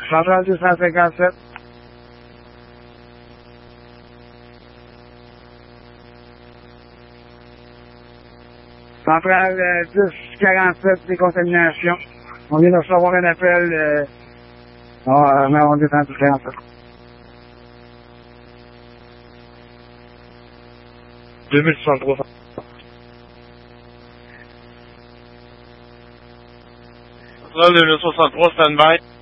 Centrale 257. Centrale 1047, décontamination. On vient de recevoir un appel. Mais on descend du 47. 2063. Centrale 263, stand-by.